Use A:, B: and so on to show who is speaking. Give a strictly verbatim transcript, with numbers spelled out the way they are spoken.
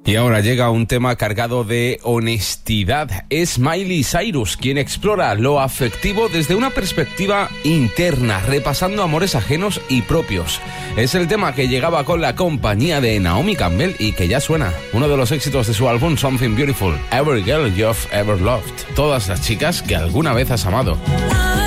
A: Y ahora llega un tema cargado de honestidad. Es Miley Cyrus quien explora lo afectivo desde una perspectiva interna, repasando amores ajenos y propios. Es el tema que llegaba con la compañía de Naomi Campbell y que ya suena. Uno de los éxitos de su álbum Something Beautiful. Every Girl You've Ever Loved. Todas las chicas que alguna vez has amado.